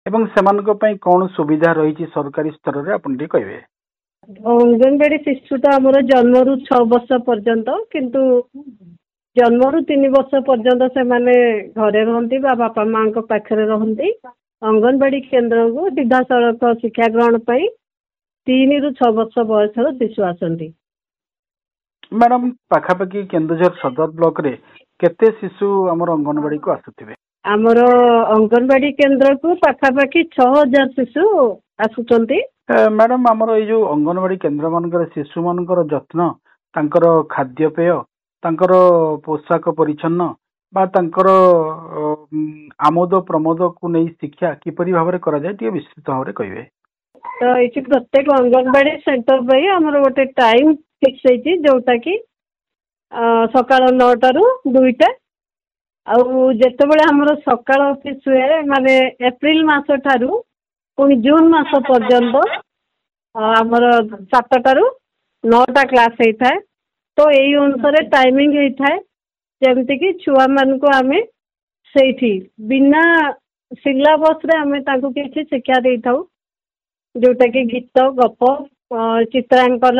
ଏବଂ ସେମାନଙ୍କ ପାଇଁ କଣ ସୁବିଧା ରହିଛି ସରକାରୀ ସ୍ତରରେ ଆପଣ ଟିକେ କହିବେ। ଅଙ୍ଗନବାଡି ଶିଶୁ ତ ଆମର ଜନ୍ମରୁ 6 ବର୍ଷ ପର୍ଯ୍ୟନ୍ତ, କିନ୍ତୁ ଜନ୍ମରୁ 3 ବର୍ଷ ପର୍ଯ୍ୟନ୍ତ ସେମାନେ ଘରେ ରହନ୍ତି ବା ବାପା ମାଙ୍କ ପାଖରେ ରହନ୍ତି। ଅଙ୍ଗନବାଡି କେନ୍ଦ୍ରକୁ ସିଧାସଳଖ ଶିକ୍ଷା ଗ୍ରହଣ ପାଇଁ 3 ରୁ 6 ବର୍ଷ ବୟସର ଶିଶୁ ଆସନ୍ତି। ମ୍ୟାଡାମ ପାଖାପାଖି କେନ୍ଦୁଝର ସଦର ବ୍ଲକରେ କେତେ ଶିଶୁ ଆମର ଅଙ୍ଗନବାଡିକୁ ଆସୁଥିବେ? ଆମର ଅଙ୍ଗନବାଡି କେନ୍ଦ୍ରକୁ ପାଖାପାଖି 6,000 ଶିଶୁ ଆସୁଛନ୍ତି। ମ୍ୟାଡାମ ଆମର ଏଇ ଯୋଉ ଅଙ୍ଗନବାଡି କେନ୍ଦ୍ର ମାନଙ୍କରେ ଶିଶୁ ମାନଙ୍କର ଯତ୍ନ, ତାଙ୍କର ଖାଦ୍ୟପେୟ, ତାଙ୍କର ପୋଷାକ ପରିଚ୍ଛନ୍ନ ବା ତାଙ୍କର ଆମୋଦ ପ୍ରମୋଦକୁ ନେଇ ଶିକ୍ଷା କିପରି ଭାବରେ କରାଯାଏ ଟିକେ ବିସ୍ତୃତ ଭାବରେ କହିବେ। ତ ଏଇଠି ପ୍ରତ୍ୟେକ ଅଙ୍ଗନବାଡି ସେଣ୍ଟର ପାଇଁ ଆମର ଗୋଟେ ଟାଇମ ଫିକ୍ସ ହେଇଛି, ଯୋଉଟା କି ସକାଳ 9ଟାରୁ 2ଟା। ଆଉ ଯେତେବେଳେ ଆମର ସକାଳ ଅଫିସ ହୁଏ, ମାନେ ଏପ୍ରିଲ ମାସ ଠାରୁ ପୁଣି ଜୁନ ମାସ ପର୍ଯ୍ୟନ୍ତ ଆମର 7ଟାରୁ 9ଟା କ୍ଲାସ ହେଇଥାଏ। ତ ଏଇ ଅନୁସାରେ ଟାଇମିଂ ହେଇଥାଏ, ଯେମିତିକି ଛୁଆମାନଙ୍କୁ ଆମେ ସେଇଠି ବିନା ସିଲାବସରେ ଆମେ ତାଙ୍କୁ କିଛି ଶିକ୍ଷା ଦେଇଥାଉ, ଯୋଉଟାକି ଗୀତ, ଗପ, ଚିତ୍ରାଙ୍କନ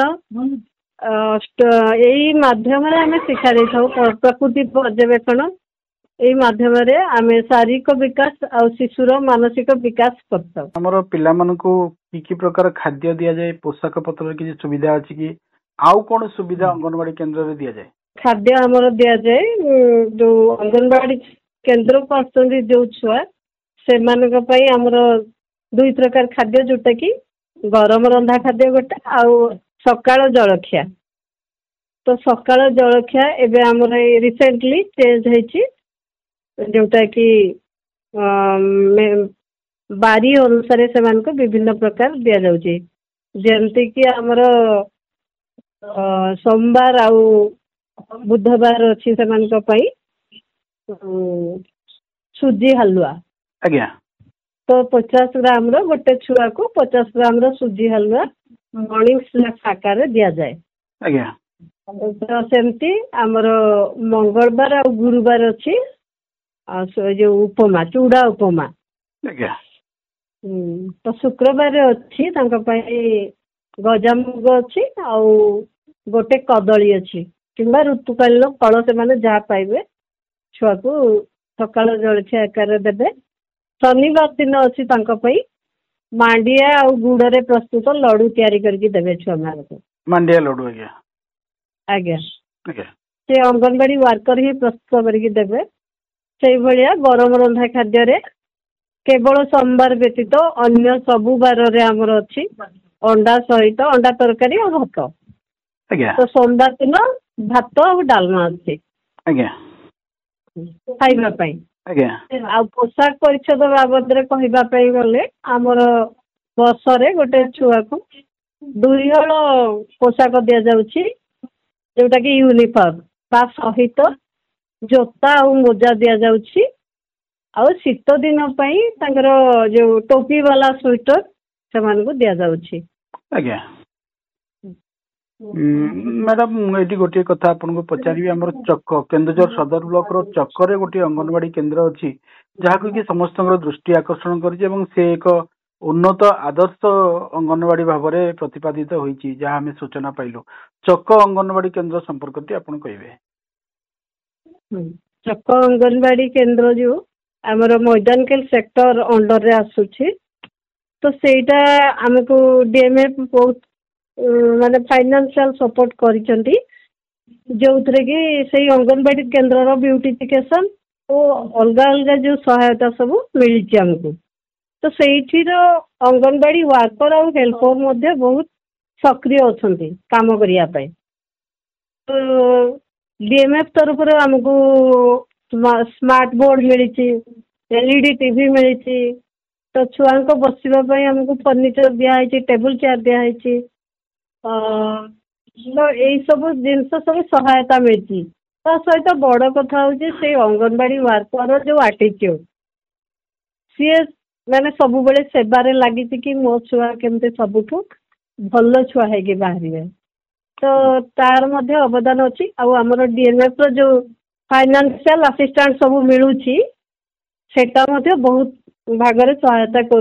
ଏଇ ମାଧ୍ୟମରେ ଆମେ ଶିକ୍ଷା ଦେଇଥାଉ। ପ୍ରକୃତି ପର୍ଯ୍ୟବେକ୍ଷଣ ଏଇ ମାଧ୍ୟମରେ ଆମେ ଶାରୀରିକ ବିକାଶ ଆଉ ଶିଶୁର ମାନସିକ ବିକାଶ କରିଥାଉ। ଆମର ପିଲାମାନଙ୍କୁ କି ପ୍ରକାର ଖାଦ୍ୟ ଦିଆଯାଏ, ପୋଷାକ ପତ୍ରରେ କିଛି ସୁବିଧା ଅଛି କି, ଆଉ କଣ ସୁବିଧା ଅଙ୍ଗନବାଡି କେନ୍ଦ୍ରରେ ଦିଆଯାଏ? ଖାଦ୍ୟ ଆମର ଦିଆଯାଏ, ଯୋଉ ଅଙ୍ଗନବାଡି କେନ୍ଦ୍ରକୁ ଆସୁଛନ୍ତି ଯୋଉ ଛୁଆ, ସେମାନଙ୍କ ପାଇଁ ଆମର 2 ପ୍ରକାର ଖାଦ୍ୟ, ଯୋଉଟା କି ଗରମ ରନ୍ଧା ଖାଦ୍ୟ ଗୋଟେ, ଆଉ ସକାଳ ଜଳଖିଆ। ତ ସକାଳ ଜଳଖିଆ ଏବେ ଆମର ଏଇ ରିସେଣ୍ଟଲି ଚେଞ୍ଜ ହେଇଛି, ଯୋଉଟା କି ବାରି ଅନୁସାରେ ସେମାନଙ୍କୁ ବିଭିନ୍ନ ପ୍ରକାର ଦିଆଯାଉଛି। ଯେମିତିକି ଆମର ସୋମବାର ଆଉ ବୁଧବାର ଅଛି ସେମାନଙ୍କ ପାଇଁ ସୁଜି ହାଲୁଆ। ଆଜ୍ଞା। ତ 50 ଗ୍ରାମର ଗୋଟେ ଛୁଆକୁ 50 ଗ୍ରାମର ସୁଜି ହାଲୁଆ ମର୍ଣ୍ଣିଂ ସ୍ନାକ୍ସ ଆକାରରେ ଦିଆଯାଏ। ଆଜ୍ଞା। ତ ସେମିତି ଆମର ମଙ୍ଗଳବାର ଆଉ ଗୁରୁବାର ଅଛି ଯୋଉ ଉପମା, ଚୁଡ଼ା ଉପମା। ଆଜ୍ଞା। ତ ଶୁକ୍ରବାର ଅଛି ତାଙ୍କ ପାଇଁ ଗଜାମୁଗ ଅଛି, ଆଉ ଗୋଟେ କଦଳୀ ଅଛି, କିମ୍ବା ଋତୁକାଳୀନ ଫଳ ସେମାନେ ଯାହା ପାଇବେ ଛୁଆକୁ ସକାଳ ଜଳଖିଆ ଆକାରରେ ଦେବେ। ଶନିବାର ଦିନ ଅଛି ତାଙ୍କ ପାଇଁ ମାଣ୍ଡିଆ ଆଉ ଗୁଡରେ ପ୍ରସ୍ତୁତ ଲଡୁ ତିଆରି କରିକି ଦେବେ ଛୁଆମାନଙ୍କୁ। ମାଣ୍ଡିଆ ଲଡୁ? ଆଜ୍ଞା। ଆଜ୍ଞା। ଆଜ୍ଞା। ସେ ଅଙ୍ଗନବାଡି ୱାର୍କର ହିଁ ପ୍ରସ୍ତୁତ କରିକି ଦେବେ। ସେଇଭଳିଆ ଗରମ ରନ୍ଧା ଖାଦ୍ୟରେ କେବଳ ସୋମବାର ବ୍ୟତୀତ ଅନ୍ୟ ସବୁ ବାରରେ ଆମର ଅଛି ଅଣ୍ଡା ସହିତ ଅଣ୍ଡା ତରକାରୀ ଆଉ ଭାତ। ଆଜ୍ଞା। ତ ସୋମବାର ଦିନ ଭାତ ଆଉ ଡାଲମା ଅଛି। ଆଜ୍ଞା। ଖାଇବା ପାଇଁ। ଆଜ୍ଞା। ଆଉ ପୋଷାକ ପରିଚ୍ଛଦ ବାବଦରେ କହିବା ପାଇଁ ଗଲେ, ଆମର ବର୍ଷରେ ଗୋଟେ ଛୁଆକୁ 2 ହଳ ପୋଷାକ ଦିଆଯାଉଛି, ଯୋଉଟା କି ୟୁନିଫର୍ମ। ତା ସହିତ ଜୋତା ଆଉ ମୋଜା ଦିଆଯାଉଛି। ଆଉ ଶୀତ ଦିନ ପାଇଁ ତାଙ୍କର ଯୋଉ ଟୋପି ବାଲା ସ୍ୱେଟର ସେମାନଙ୍କୁ ଦିଆଯାଉଛି। ଆଜ୍ଞା। ମ୍ୟାଡାମ ମୁଁ ଏଇଠି ଗୋଟିଏ କଥା ଆପଣଙ୍କୁ ପଚାରିବି। ଆମର ଚକ, କେନ୍ଦୁଝର ସଦର ବ୍ଲକ ର ଚକରେ ଗୋଟିଏ ଅଙ୍ଗନବାଡି କେନ୍ଦ୍ର ଅଛି, ଯାହାକୁ କି ସମସ୍ତଙ୍କର ଦୃଷ୍ଟି ଆକର୍ଷଣ କରିଛି ଏବଂ ସେ ଏକ ଉନ୍ନତ ଆଦର୍ଶ ଅଙ୍ଗନବାଡି ଭାବରେ ପ୍ରତିପାଦିତ ହୋଇଛି, ଯାହା ଆମେ ସୂଚନା ପାଇଲୁ। ଚକ ଅଙ୍ଗନବାଡି କେନ୍ଦ୍ର ସମ୍ପର୍କଟି ଆପଣ କହିବେ। ଚକ ଅଙ୍ଗନବାଡି କେନ୍ଦ୍ର ଯୋଉ ଆମର ମଇଦାନକେଲ ସେକ୍ଟର ଅଣ୍ଡରରେ ଆସୁଛି, ତ ସେଇଟା ଆମକୁ DMF ବହୁତ ମାନେ ଫାଇନାନ୍ସିଆଲ ସପୋର୍ଟ କରିଛନ୍ତି, ଯୋଉଥିରେ କି ସେଇ ଅଙ୍ଗନବାଡି କେନ୍ଦ୍ରର ବ୍ୟୁଟିଫିକେସନ ଓ ଅଲଗା ଅଲଗା ଯୋଉ ସହାୟତା ସବୁ ମିଳିଛି ଆମକୁ। ତ ସେଇଠିର ଅଙ୍ଗନବାଡି ୱାର୍କର ଆଉ ହେଲ୍ପର ମଧ୍ୟ ବହୁତ ସକ୍ରିୟ ଅଛନ୍ତି କାମ କରିବା ପାଇଁ। ତ DMF ତରଫରୁ ଆମକୁ ସ୍ମାର୍ଟ ବୋର୍ଡ ମିଳିଛି, LED TV ମିଳିଛି। ତ ଛୁଆଙ୍କ ବସିବା ପାଇଁ ଆମକୁ ଫର୍ଣ୍ଣିଚର ଦିଆହେଇଛି, ଟେବୁଲ ଚେୟାର ଦିଆହେଇଛି। ଏଇ ସବୁ ଜିନିଷ ସବୁ ସହାୟତା ମିଳିଛି। ତା ସହିତ ବଡ଼ କଥା ହେଉଛି ସେଇ ଅଙ୍ଗନବାଡି ୱାର୍କର ଯୋଉ ଆଟିଟ୍ୟୁଡ, ସିଏ ମାନେ ସବୁବେଳେ ସେବାରେ ଲାଗିଛି କି ମୋ ଛୁଆ କେମିତି ସବୁଠୁ ଭଲ ଛୁଆ ହେଇକି ବାହାରିବେ। ତ ତାର ମଧ୍ୟ ଅବଦାନ ଅଛି। ଆଉ ଆମର DMF ର ଯୋଉ ଫାଇନାନ୍ସିଆଲ ଆସିଷ୍ଟାଣ୍ଟ ସବୁ ମିଳୁଛି, ସେଟା ମଧ୍ୟ ବହୁତ ଭାଗରେ ସହାୟତା